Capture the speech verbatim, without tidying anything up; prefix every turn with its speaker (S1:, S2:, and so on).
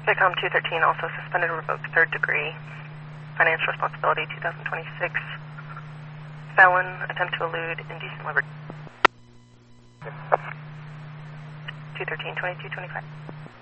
S1: SICOM two thirteen, also suspended, revoked, third degree. Financial responsibility, two thousand twenty-six. Felon, attempt to elude, indecent liberty. two thirteen, twenty-two twenty-five.